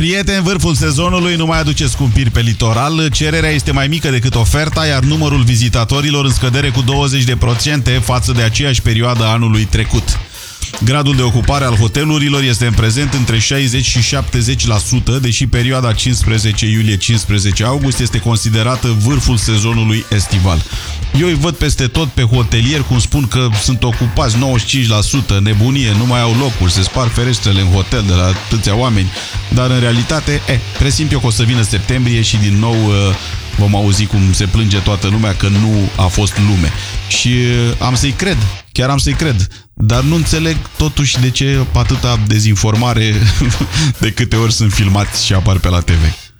Prieteni, vârful sezonului nu mai aduce scumpiri pe litoral, cererea este mai mică decât oferta, iar numărul vizitatorilor în scădere cu 20% față de aceeași perioadă anului trecut. Gradul de ocupare al hotelurilor este în prezent între 60 și 70%, deși perioada 15 iulie-15 august este considerată vârful sezonului estival. Eu îi văd peste tot pe hotelieri cum spun că sunt ocupați 95%, nebunie, nu mai au locuri, se spar ferestrele în hotel de la atâția oameni, dar în realitate, presimt eu că o să vină septembrie și din nou vom auzi cum se plânge toată lumea că nu a fost lume. Și am să-i cred, chiar am să-i cred, dar nu înțeleg totuși de ce atâta dezinformare de câte ori sunt filmați și apar pe la TV.